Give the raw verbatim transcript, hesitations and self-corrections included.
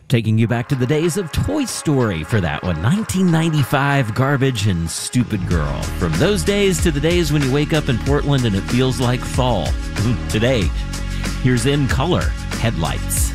Taking you back to the days of Toy Story for that one. nineteen ninety-five Garbage and Stupid Girl. From those days to the days when you wake up in Portland and it feels like fall. Today, here's In Color, Headlights.